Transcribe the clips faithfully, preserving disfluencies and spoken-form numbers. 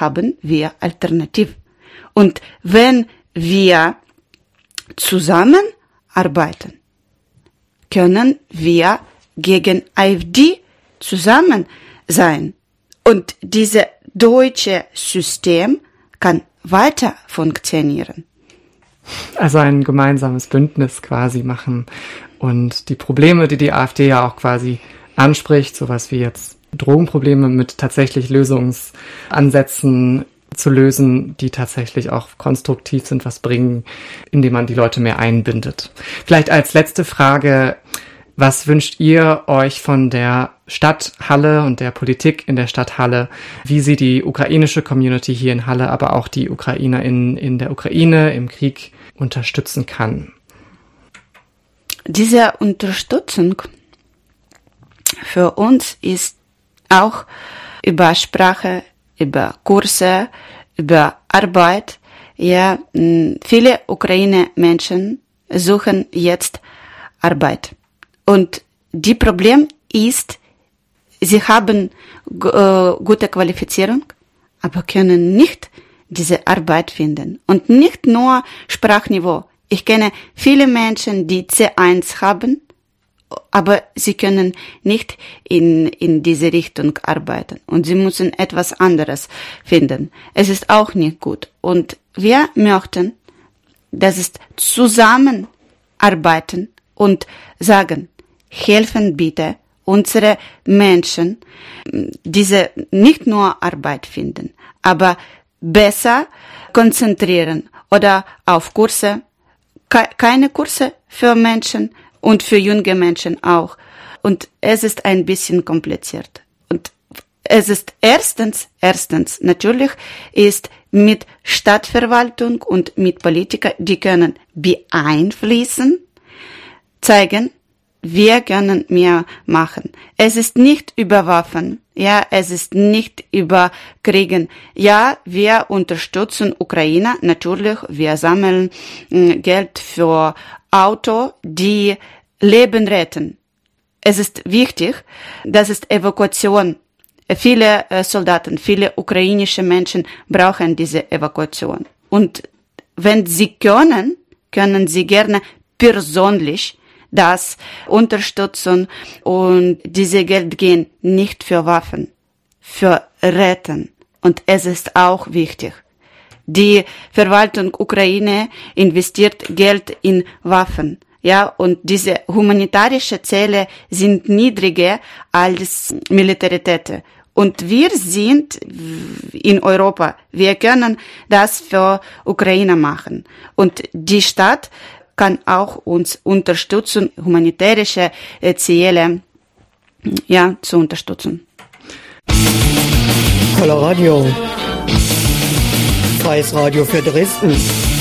haben wir Alternativ. Und wenn wir zusammenarbeiten, können wir gegen AfD zusammen sein. Und dieses deutsche System kann weiter funktionieren. Also ein gemeinsames Bündnis quasi machen und die Probleme, die die AfD ja auch quasi anspricht, sowas wie jetzt Drogenprobleme mit tatsächlich Lösungsansätzen zu lösen, die tatsächlich auch konstruktiv sind, was bringen, indem man die Leute mehr einbindet. Vielleicht als letzte Frage, was wünscht ihr euch von der Stadt Halle und der Politik in der Stadt Halle, wie sie die ukrainische Community hier in Halle, aber auch die Ukrainer in, in der Ukraine im Krieg unterstützen kann? Diese Unterstützung für uns ist auch über Sprache, über Kurse, über Arbeit. Ja, viele Ukraine-Menschen suchen jetzt Arbeit. Und die Problem ist, sie haben g- äh, gute Qualifizierung, aber können nicht diese Arbeit finden. Und nicht nur Sprachniveau. Ich kenne viele Menschen, die C eins haben, aber sie können nicht in, in diese Richtung arbeiten. Und sie müssen etwas anderes finden. Es ist auch nicht gut. Und wir möchten, dass es zusammenarbeiten und sagen, helfen bitte unsere Menschen, diese nicht nur Arbeit finden, aber besser konzentrieren oder auf Kurse, keine Kurse für Menschen und für junge Menschen auch. Und es ist ein bisschen kompliziert. Und es ist erstens, erstens natürlich ist mit Stadtverwaltung und mit Politikern, die können beeinflussen, zeigen, wir können mehr machen. Es ist nicht über Waffen, ja, es ist nicht über Kriegen. Ja, wir unterstützen Ukraine, natürlich, wir sammeln äh, Geld für Auto, die Leben retten. Es ist wichtig, das ist Evakuation. Viele äh, Soldaten, viele ukrainische Menschen brauchen diese Evakuation. Und wenn sie können, können sie gerne persönlich das unterstützen und diese Geld gehen nicht für Waffen, für Retten. Und es ist auch wichtig. Die Verwaltung Ukraine investiert Geld in Waffen. Ja, und diese humanitarische Ziele sind niedriger als Militäritäten. Und wir sind in Europa. Wir können das für Ukraine machen. Und die Stadt kann auch uns unterstützen, humanitärische Ziele, ja, zu unterstützen. Coloradio. Freies Radio für Dresden.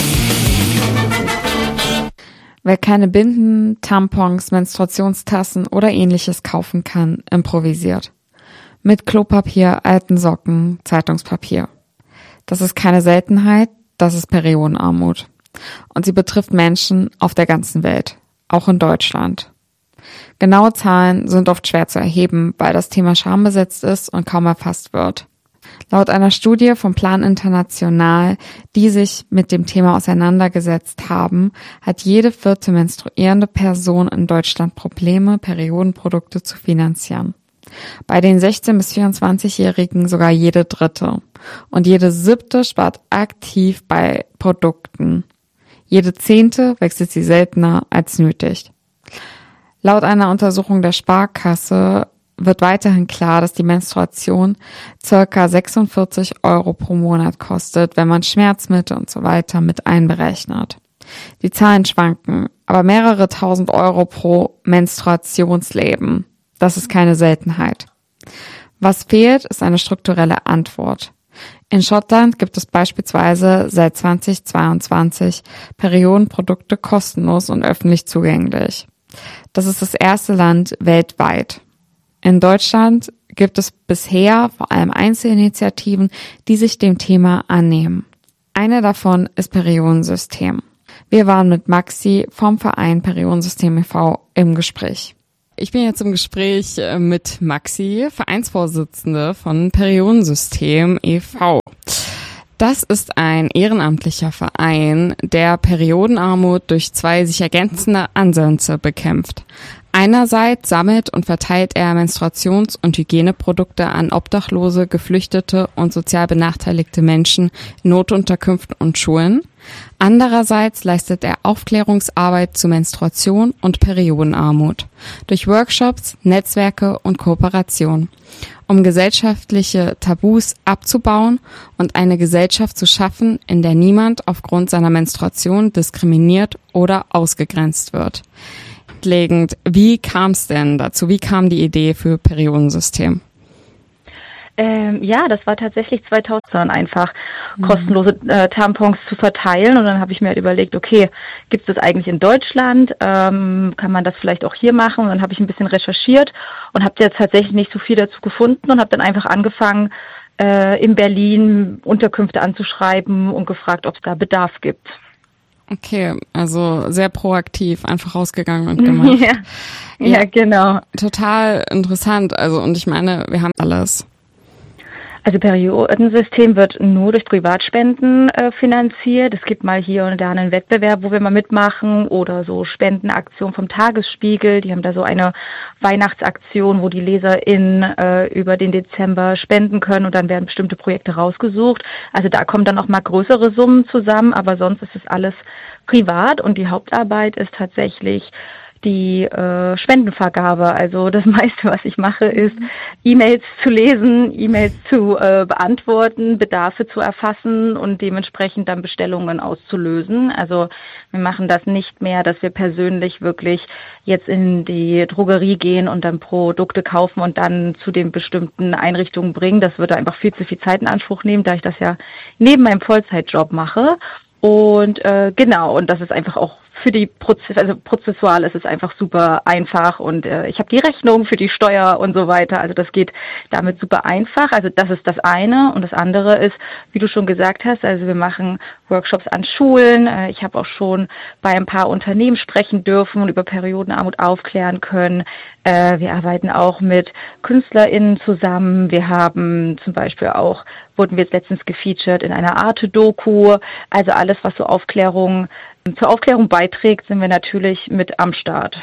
Wer keine Binden, Tampons, Menstruationstassen oder ähnliches kaufen kann, improvisiert. Mit Klopapier, alten Socken, Zeitungspapier. Das ist keine Seltenheit, das ist Periodenarmut. Und sie betrifft Menschen auf der ganzen Welt, auch in Deutschland. Genaue Zahlen sind oft schwer zu erheben, weil das Thema schambesetzt ist und kaum erfasst wird. Laut einer Studie vom Plan International, die sich mit dem Thema auseinandergesetzt haben, hat jede vierte menstruierende Person in Deutschland Probleme, Periodenprodukte zu finanzieren. Bei den sechzehn- bis vierundzwanzigjährigen sogar jede dritte. Und jede siebte spart aktiv bei Produkten. Jede zehnte wechselt sie seltener als nötig. Laut einer Untersuchung der Sparkasse wird weiterhin klar, dass die Menstruation circa sechsundvierzig Euro pro Monat kostet, wenn man Schmerzmittel und so weiter mit einberechnet. Die Zahlen schwanken, aber mehrere tausend Euro pro Menstruationsleben. Das ist keine Seltenheit. Was fehlt, ist eine strukturelle Antwort. In Schottland gibt es beispielsweise seit zweitausendzweiundzwanzig Periodenprodukte kostenlos und öffentlich zugänglich. Das ist das erste Land weltweit. In Deutschland gibt es bisher vor allem Einzelinitiativen, die sich dem Thema annehmen. Eine davon ist Periodensystem. Wir waren mit Maxi vom Verein Periodensystem e V im Gespräch. Ich bin jetzt im Gespräch mit Maxi, Vereinsvorsitzende von Periodensystem e V. Das ist ein ehrenamtlicher Verein, der Periodenarmut durch zwei sich ergänzende Ansätze bekämpft. Einerseits sammelt und verteilt er Menstruations- und Hygieneprodukte an Obdachlose, Geflüchtete und sozial benachteiligte Menschen in Notunterkünften und Schulen. Andererseits leistet er Aufklärungsarbeit zu Menstruation und Periodenarmut durch Workshops, Netzwerke und Kooperation, um gesellschaftliche Tabus abzubauen und eine Gesellschaft zu schaffen, in der niemand aufgrund seiner Menstruation diskriminiert oder ausgegrenzt wird. Grundlegend, wie kam es denn dazu? Wie kam die Idee für Periodensystem? Ähm, ja, das war tatsächlich zweitausend einfach mhm. kostenlose äh, Tampons zu verteilen und dann habe ich mir halt überlegt, okay, gibt es das eigentlich in Deutschland? Ähm, kann man das vielleicht auch hier machen? Und dann habe ich ein bisschen recherchiert und habe jetzt tatsächlich nicht so viel dazu gefunden und habe dann einfach angefangen, äh, in Berlin Unterkünfte anzuschreiben und gefragt, ob es da Bedarf gibt. Okay, also sehr proaktiv, einfach rausgegangen und gemacht. Ja, ja, ja, genau. Total interessant. Also und ich meine, wir haben alles. Also Periodensystem wird nur durch Privatspenden äh, finanziert. Es gibt mal hier und da einen Wettbewerb, wo wir mal mitmachen oder so Spendenaktion vom Tagesspiegel. Die haben da so eine Weihnachtsaktion, wo die LeserInnen äh, über den Dezember spenden können und dann werden bestimmte Projekte rausgesucht. Also da kommen dann auch mal größere Summen zusammen, aber sonst ist es alles privat und die Hauptarbeit ist tatsächlich die äh, Spendenvergabe. Also das meiste, was ich mache, ist E-Mails zu lesen, E-Mails zu äh, beantworten, Bedarfe zu erfassen und dementsprechend dann Bestellungen auszulösen. Also wir machen das nicht mehr, dass wir persönlich wirklich jetzt in die Drogerie gehen und dann Produkte kaufen und dann zu den bestimmten Einrichtungen bringen. Das würde einfach viel zu viel Zeit in Anspruch nehmen, da ich das ja neben meinem Vollzeitjob mache. Und äh, genau, und das ist einfach auch für die Prozess, also prozessual ist es einfach super einfach und äh, ich habe die Rechnung für die Steuer und so weiter, also das geht damit super einfach, also das ist das eine und das andere ist, wie du schon gesagt hast, also wir machen Workshops an Schulen, äh, ich habe auch schon bei ein paar Unternehmen sprechen dürfen und über Periodenarmut aufklären können, äh, wir arbeiten auch mit KünstlerInnen zusammen, wir haben zum Beispiel auch, wurden wir jetzt letztens gefeatured in einer Arte-Doku, also alles, was so Aufklärung zur Aufklärung beiträgt, sind wir natürlich mit am Start.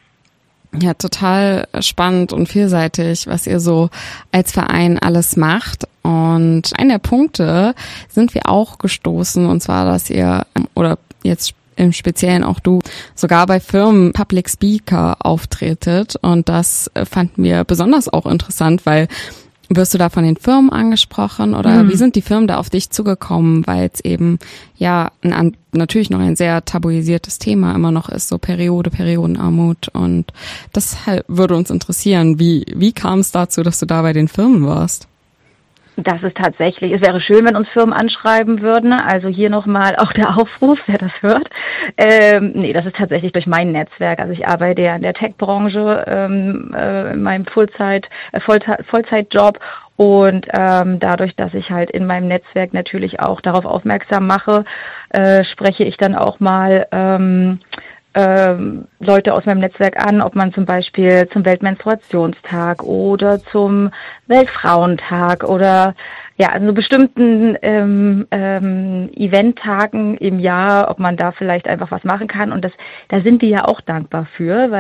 Ja, total spannend und vielseitig, was ihr so als Verein alles macht. Und einer der Punkte sind wir auch gestoßen, und zwar, dass ihr, oder jetzt im Speziellen auch du, sogar bei Firmen Public Speaker auftretet. Und das fanden wir besonders auch interessant, weil wirst du da von den Firmen angesprochen oder mhm. wie sind die Firmen da auf dich zugekommen, weil es eben ja ein, natürlich noch ein sehr tabuisiertes Thema immer noch ist, so Periode, Periodenarmut und das halt würde uns interessieren, wie wie kam es dazu, dass du da bei den Firmen warst? Das ist tatsächlich, es wäre schön, wenn uns Firmen anschreiben würden, also hier nochmal auch der Aufruf, wer das hört. Ähm, nee, das ist tatsächlich durch mein Netzwerk, also ich arbeite ja in der Tech-Branche, ähm, äh, in meinem Vollzeit, äh, Vollzeit, Vollzeitjob und ähm, dadurch, dass ich halt in meinem Netzwerk natürlich auch darauf aufmerksam mache, äh, spreche ich dann auch mal ähm, Ähm, Leute aus meinem Netzwerk an, ob man zum Beispiel zum Weltmenstruationstag oder zum Weltfrauentag oder ja, also bestimmten ähm, ähm, Eventtagen im Jahr, ob man da vielleicht einfach was machen kann und das, da sind die ja auch dankbar für, weil